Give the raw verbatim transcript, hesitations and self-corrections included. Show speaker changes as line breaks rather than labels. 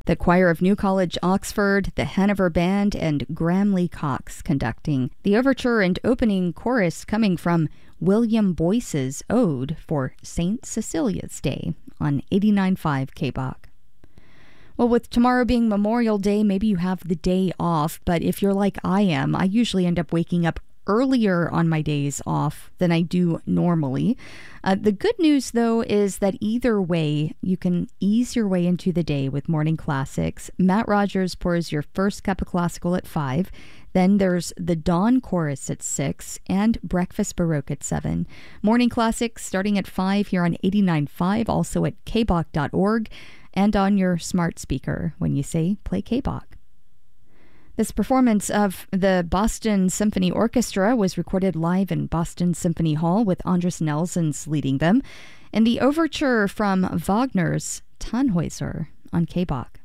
The Choir of New College, Oxford, the Hanover Band, and Gramley Cox conducting. The overture and opening chorus coming from William Boyce's Ode for Saint Cecilia's Day on eighty-nine point five K B O C. Well, with tomorrow being Memorial Day, maybe you have the day off, but if you're like I am, I usually end up waking up earlier on my days off than I do normally. Uh, the good news, though, is that either way, you can ease your way into the day with morning classics. Matt Rogers pours your first cup of classical at five. Then there's the Dawn Chorus at six and Breakfast Baroque at seven. Morning classics starting at five here on eighty-nine point five, also at k b o c dot org and on your smart speaker when you say play K B O C. This performance of the Boston Symphony Orchestra was recorded live in Boston Symphony Hall with Andras Nelsons leading them, and the overture from Wagner's Tannhäuser on K B O C.